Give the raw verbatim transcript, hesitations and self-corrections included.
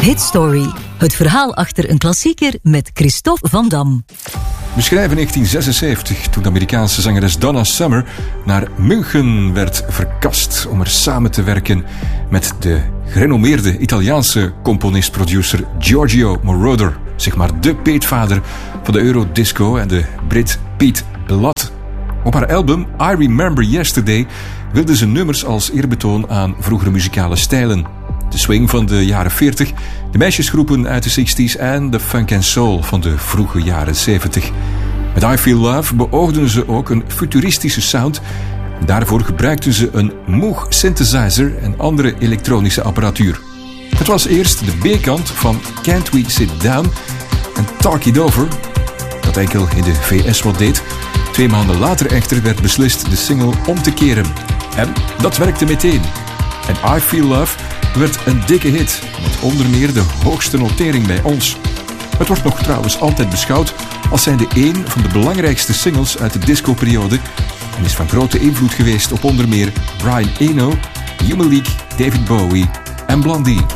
Hit Story. Het verhaal achter een klassieker met Christophe Van Dam. We schrijven negentien zesenzeventig, toen de Amerikaanse zangeres Donna Summer naar München werd verkast om er samen te werken met de gerenommeerde Italiaanse componist-producer Giorgio Moroder, zeg maar de peetvader van de Eurodisco en de Brit Pete Belot. Op haar album I Remember Yesterday wilde ze nummers als eerbetoon aan vroegere muzikale stijlen. De swing van de jaren veertig, de meisjesgroepen uit de zestig's en de funk en soul van de vroege jaren zeventig. Met I Feel Love beoogden ze ook een futuristische sound. Daarvoor gebruikten ze een Moog synthesizer en andere elektronische apparatuur. Het was eerst de B-kant van Can't We Sit Down en Talk It Over, dat enkel in de V S wat deed. Twee maanden later echter werd beslist de single om te keren. En dat werkte meteen. En I Feel Love werd een dikke hit, met onder meer de hoogste notering bij ons. Het wordt nog trouwens altijd beschouwd als zijnde één van de belangrijkste singles uit de discoperiode en is van grote invloed geweest op onder meer Brian Eno, Human League, David Bowie en Blondie.